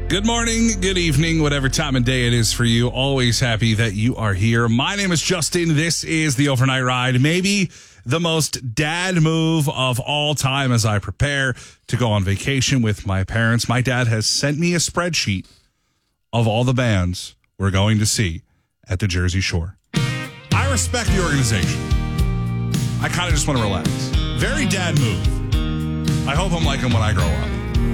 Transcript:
Good morning, good evening, whatever time of day it is for you. Always happy that you are here. My name is Justin. This is the Overnight Ride. Maybe the most dad move of all time as I prepare to go on vacation with my parents. My dad has sent me a spreadsheet of all the bands we're going to see at the Jersey Shore. I respect the organization. I kind of just want to relax. Very dad move. I hope I'm like him when I grow up.